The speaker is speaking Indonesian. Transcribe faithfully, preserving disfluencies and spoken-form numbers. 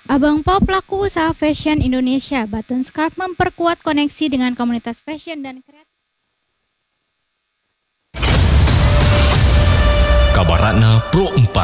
Abang Po pelaku usaha fashion Indonesia, Button Scarf memperkuat koneksi dengan komunitas fashion dan kreatif. Kabar Ratna Pro empat.